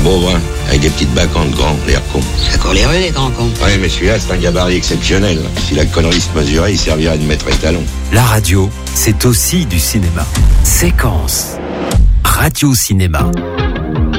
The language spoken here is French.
beau, hein, avec des petites bacchantes grands, l'air con. Ça court les rues, les grands cons. Ouais, mais celui-là, c'est un gabarit exceptionnel. Si la connerie se mesurait, il servirait de maître étalon. La radio, c'est aussi du cinéma. Séquence. Radio Cinéma.